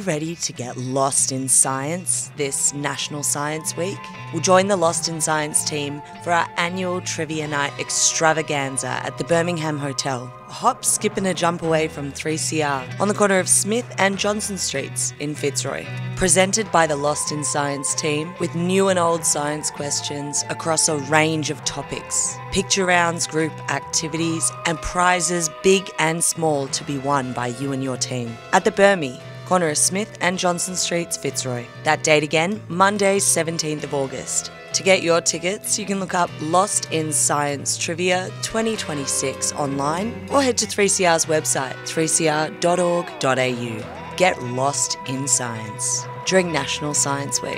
ready to get lost in science this National Science Week? We'll join the Lost in Science team for our annual Trivia Night extravaganza at the Birmingham Hotel, a hop, skip and a jump away from 3CR on the corner of Smith and Johnson Streets in Fitzroy. Presented by the Lost in Science team with new and old science questions across a range of topics, picture rounds, group activities and prizes big and small to be won by you and your team. At the Birmi, corner of Smith and Johnson Streets, Fitzroy. That date again, Monday, 17th of August. To get your tickets, you can look up Lost in Science Trivia 2026 online or head to 3CR's website, 3cr.org.au. Get lost in science during National Science Week.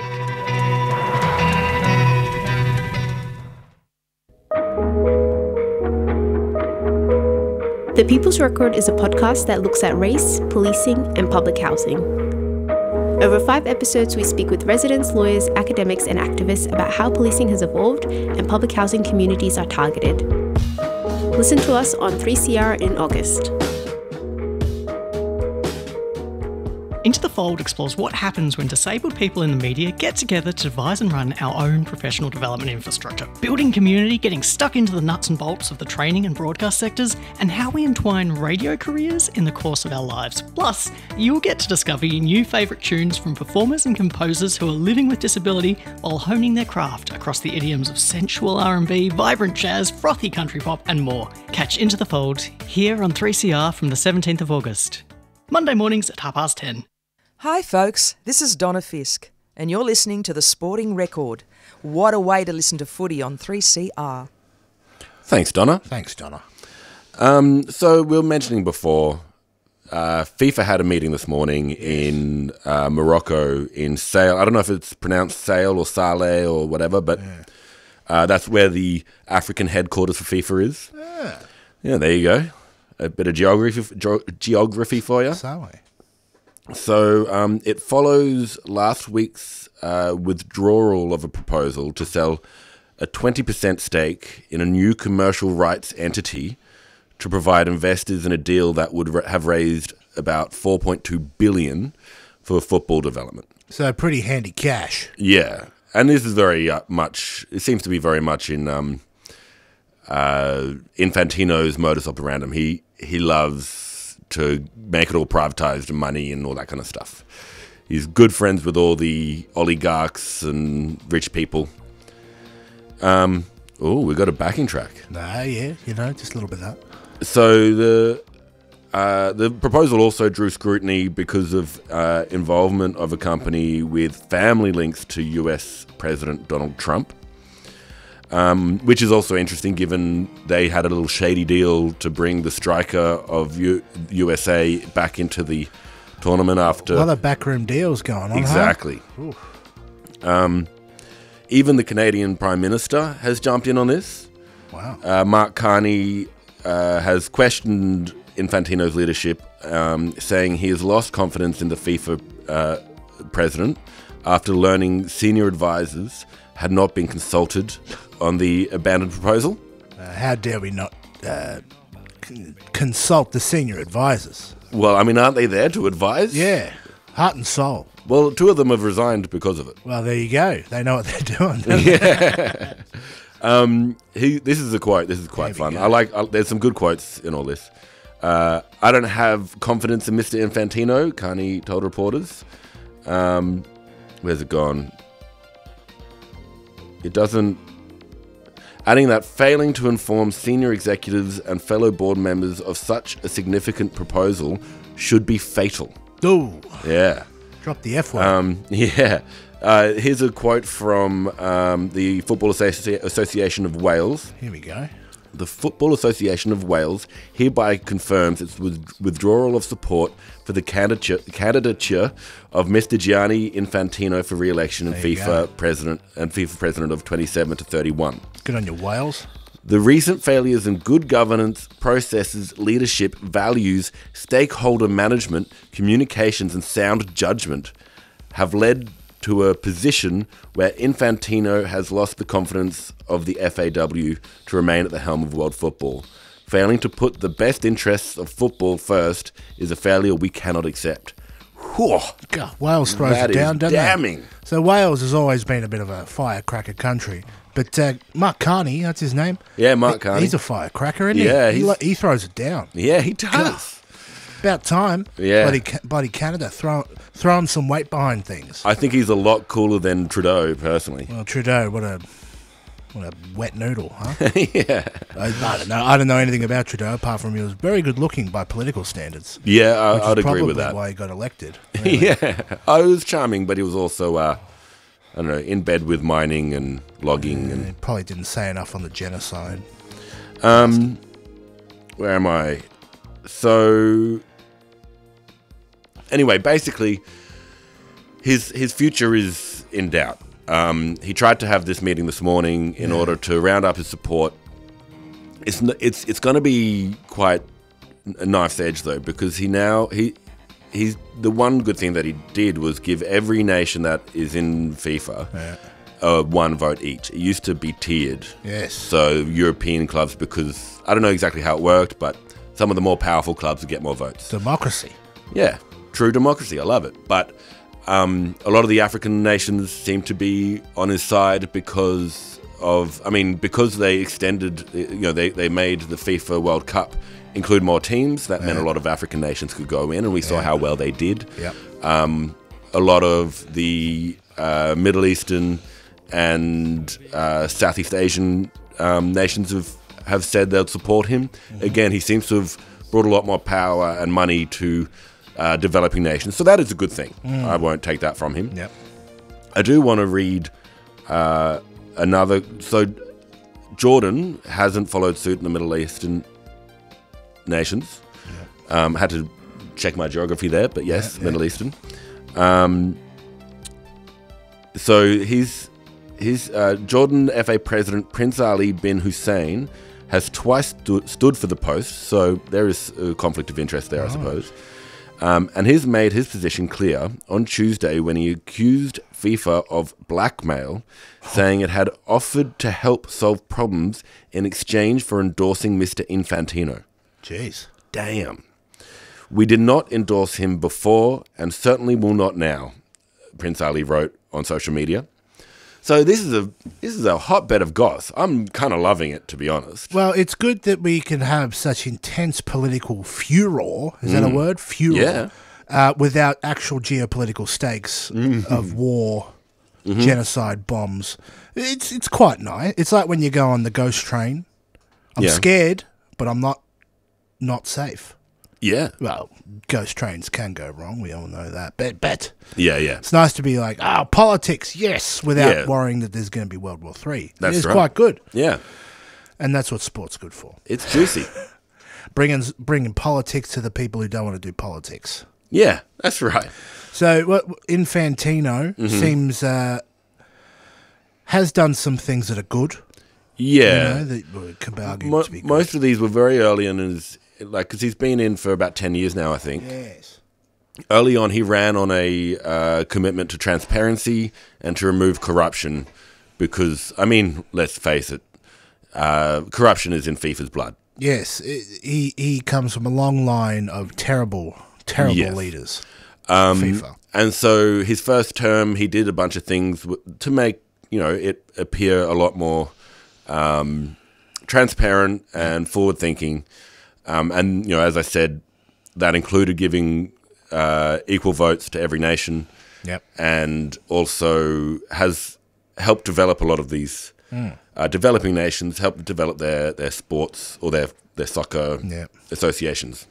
The People's Record is a podcast that looks at race, policing, and public housing. Over 5 episodes, we speak with residents, lawyers, academics, and activists about how policing has evolved and public housing communities are targeted. Listen to us on 3CR in August. Into the Fold explores what happens when disabled people in the media get together to devise and run our own professional development infrastructure, building community, getting stuck into the nuts and bolts of the training and broadcast sectors, and how we entwine radio careers in the course of our lives. Plus, you'll get to discover your new favourite tunes from performers and composers who are living with disability while honing their craft across the idioms of sensual R&B, vibrant jazz, frothy country pop, and more. Catch Into the Fold here on 3CR from the 17th of August. Monday mornings at 10:30. Hi folks, this is Donna Fisk and you're listening to The Sporting Record. What a way to listen to footy on 3CR. Thanks, Donna. Thanks, Donna. So we were mentioning before, FIFA had a meeting this morning in Morocco in Sale. I don't know if it's pronounced Sale or Saleh or whatever, but that's where the African headquarters for FIFA is. Yeah, there you go. A bit of geography for you. Saleh. So it follows last week's withdrawal of a proposal to sell a 20% stake in a new commercial rights entity to provide investors in a deal that would have raised about $4.2 billion for football development. So pretty handy cash. Yeah, and this is very much, it seems to be very much in Infantino's modus operandum. He loves to make it all privatized and money and all that kind of stuff. He's good friends with all the oligarchs and rich people. We got a backing track. Yeah, just a little bit of that. So the proposal also drew scrutiny because of involvement of a company with family links to US President Donald Trump. Which is also interesting given they had a little shady deal to bring the striker of USA back into the tournament after... A lot of backroom deals going on, Exactly. Huh? Even the Canadian Prime Minister has jumped in on this. Wow. Mark Carney has questioned Infantino's leadership, saying he has lost confidence in the FIFA president after learning senior advisors had not been consulted on the abandoned proposal. How dare we not consult the senior advisors? Well, I mean, aren't they there to advise? Yeah, heart and soul. Well, 2 of them have resigned because of it. Well, there you go. They know what they're doing. Yeah. This is a quote. This is quite fun. There's some good quotes in all this. I don't have confidence in Mr. Infantino, Carney told reporters. Where's it gone? It doesn't... Adding that failing to inform senior executives and fellow board members of such a significant proposal should be fatal. Ooh. Yeah. Drop the F word. Yeah. Here's a quote from the Football Association of Wales. Here we go. The Football Association of Wales hereby confirms its withdrawal of support for the candidature of Mr. Gianni Infantino for re-election and FIFA president of 27 to 31. Good on you, Wales. The recent failures in good governance, processes, leadership, values, stakeholder management, communications, and sound judgment have led to a position where Infantino has lost the confidence of the FAW to remain at the helm of world football. Failing to put the best interests of football first is a failure we cannot accept. Whew, God, Wales throws that it down, is doesn't damning. it? So Wales has always been a bit of a firecracker country. But Mark Carney, that's his name. Yeah, Mark Carney. He's a firecracker, isn't Yeah, he? He throws it down. Yeah, he does. About time. Yeah. Bloody Canada throwing some weight behind things. I think he's a lot cooler than Trudeau, personally. Well, Trudeau, what a wet noodle, huh? Yeah. I don't know. I don't know anything about Trudeau apart from he was very good looking by political standards. Yeah, which is I'd agree with probably that. why he got elected. Really. Yeah. Oh, he was charming, but he was also, I don't know, in bed with mining and logging. He And probably didn't say enough on the genocide. where am I? So, anyway, basically, his future is in doubt. He tried to have this meeting this morning in order to round up his support. It's going to be quite a knife's edge though, because he's the one good thing that he did was give every nation that is in FIFA one vote each. It used to be tiered. Yes. So European clubs, because I don't know exactly how it worked, but some of the more powerful clubs would get more votes. Democracy. Yeah, true democracy. I love it. But a lot of the African nations seem to be on his side because they extended, they made the FIFA World Cup include more teams. That meant a lot of African nations could go in, and we saw how well they did. Yep. A lot of the Middle Eastern and Southeast Asian nations have said they'll support him. Again, he seems to have brought a lot more power and money to developing nations. So that is a good thing. I won't take that from him. Yep. I do want to read another. So Jordan hasn't followed suit in the Middle Eastern nations. Had to check my geography there, but yes, Middle Eastern. So his Jordan FA president Prince Ali bin Hussein has twice stood for the post, so there is a conflict of interest there, I suppose. And he's made his position clear on Tuesday when he accused FIFA of blackmail, saying it had offered to help solve problems in exchange for endorsing Mr. Infantino. Jeez. Damn. We did not endorse him before and certainly will not now, Prince Ali wrote on social media. So this is a hotbed of goss. I'm kind of loving it, to be honest. Well, it's good that we can have such intense political furor. Is that a word? Furor. Yeah. Without actual geopolitical stakes of war, genocide, bombs. It's quite nice. It's like when you go on the ghost train. I'm scared, but I'm not safe. Yeah. Well, ghost trains can go wrong. We all know that. But Yeah. it's nice to be like, politics, yes, without worrying that there's going to be World War III. That's it's right. quite good. Yeah. And that's what sport's good for. It's juicy. Bringing politics to the people who don't want to do politics. Yeah, that's right. So Infantino seems has done some things that are good. Yeah. That can be argued to be good. Most of these were very early in his, because he's been in for about 10 years now, I think. Yes. Early on, he ran on a commitment to transparency and to remove corruption because, let's face it, corruption is in FIFA's blood. Yes, he comes from a long line of terrible leaders. FIFA. And so his first term, he did a bunch of things to make it appear a lot more transparent and forward-thinking. And as I said, that included giving equal votes to every nation. Yep. And also has helped develop a lot of these developing nations, helped develop their sports or their soccer associations.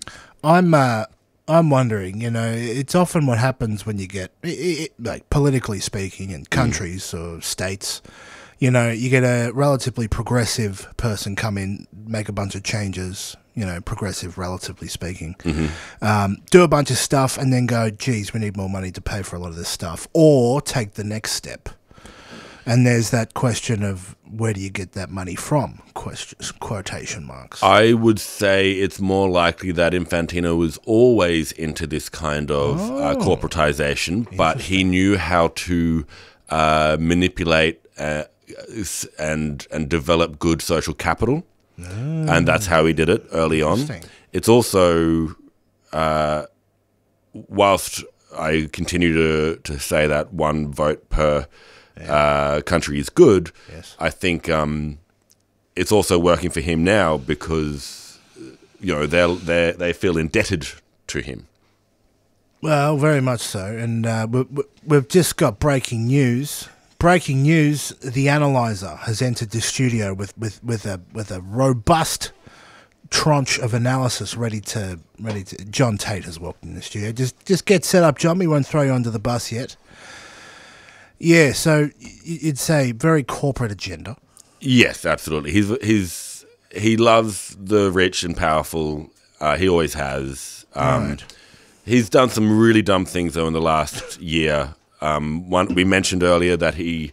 I'm wondering, it's often what happens when you get, like politically speaking, in countries or states, you get a relatively progressive person come in, make a bunch of changes, progressive, relatively speaking, do a bunch of stuff and then go, geez, we need more money to pay for a lot of this stuff, or take the next step. And there's that question of where do you get that money from? Quotation marks. I would say it's more likely that Infantino was always into this kind of corporatization, but he knew how to manipulate and develop good social capital, and that's how he did it early on. It's also, whilst I continue to say that one vote per country is good. Yes. I think it's also working for him now because they feel indebted to him. Well, very much so. And we've just got breaking news. Breaking news: The Analyzer has entered the studio with a robust tranche of analysis ready to. John Tate has walked in the studio. Just get set up, John. We won't throw you under the bus yet. Yeah, so you'd say very corporate agenda. Yes, absolutely. He loves the rich and powerful. He always has. Right. He's done some really dumb things though in the last year. One we mentioned earlier that he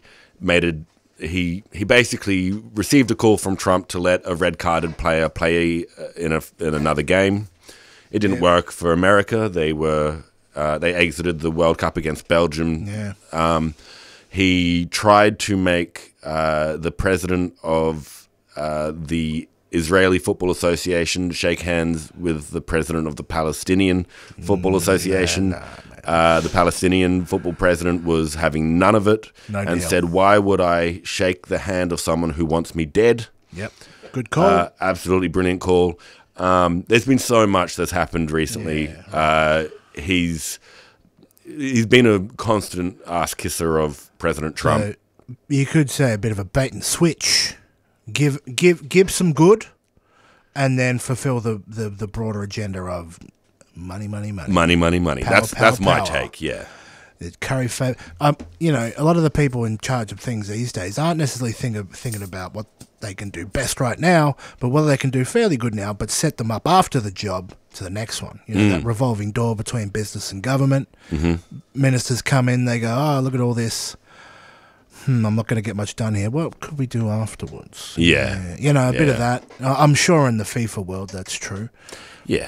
basically received a call from Trump to let a red-carded player play in another game. It didn't work for America. They exited the World Cup against Belgium. Yeah. He tried to make the president of the Israeli Football Association shake hands with the president of the Palestinian Football Association. The Palestinian football president was having none of it and said, "Why would I shake the hand of someone who wants me dead?" Yep. Good call. Absolutely brilliant call. There's been so much that's happened recently. Yeah. He's been a constant ass-kisser of President Trump. So you could say a bit of a bait and switch. Give some good, and then fulfill the broader agenda of money. Money. Power, That's my power. take. Yeah. Curry favor. A lot of the people in charge of things these days aren't necessarily thinking about what they can do best right now, but whether they can do fairly good now, but set them up after the job to the next one. That revolving door between business and government. Mm-hmm. Ministers come in, they go, "Oh, look at all this. I'm not going to get much done here. What could we do afterwards?" Yeah. A bit of that. I'm sure in the FIFA world that's true. Yeah.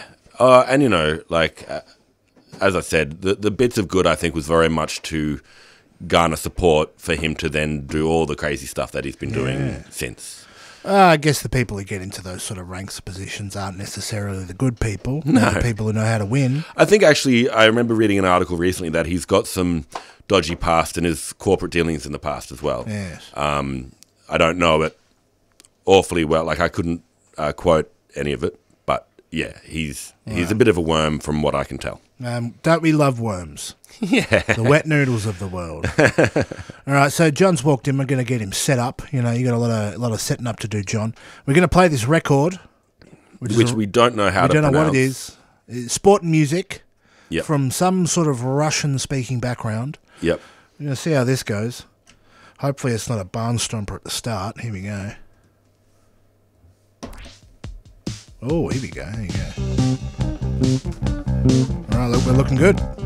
As I said, the bits of good I think was very much to garner support for him to then do all the crazy stuff that he's been doing since. I guess the people who get into those sort of ranks positions aren't necessarily the good people. No. The people who know how to win. I think actually, I remember reading an article recently that he's got some dodgy past in his corporate dealings in the past as well. Yes. I don't know it awfully well. Like I couldn't quote any of it, but yeah, he's a bit of a worm from what I can tell. Don't we love worms? Yeah. The wet noodles of the world. All right, so John's walked in. We're going to get him set up. You got a lot of setting up to do, John. We're going to play this record, which we don't know how to pronounce. We don't know what it is. It's sport and music Yep. from some sort of Russian-speaking background. Yep. We're going to see how this goes. Hopefully it's not a barnstomper at the start. Here we go. Oh, here we go. All right, look, we're looking good.